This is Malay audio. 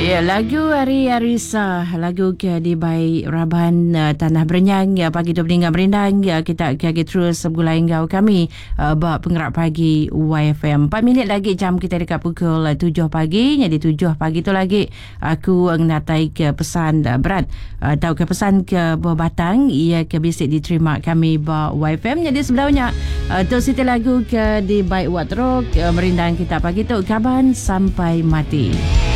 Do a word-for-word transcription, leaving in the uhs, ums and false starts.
Ya, lagu Ari Arisa, lagu ke di baik Raban uh, Tanah Berenyang ya, pagi tu peninggal berendang ya, kita kaki terus sebulai engkau kami uh, bak penggerak pagi Y F M. empat minit lagi jam kita dekat pukul uh, tujuh pagi. Jadi tujuh pagi tu lagi aku ngatai ke pesan uh, berat uh, tahu ke pesan ke buah batang ia ke bisik diterima kami bak Y F M. Jadi sebenarnya uh, tu siti lagu ke di baik Watrok uh, merindang kita pagi tu kaban sampai mati.